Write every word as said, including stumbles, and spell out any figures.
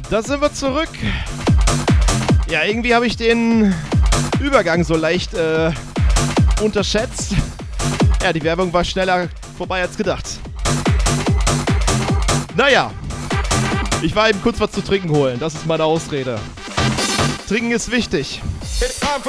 Da sind wir zurück. Ja, irgendwie habe ich den Übergang so leicht äh, unterschätzt. Ja, die Werbung war schneller vorbei als gedacht. Naja, ich war eben kurz was zu trinken holen. Das ist meine Ausrede. Trinken ist wichtig.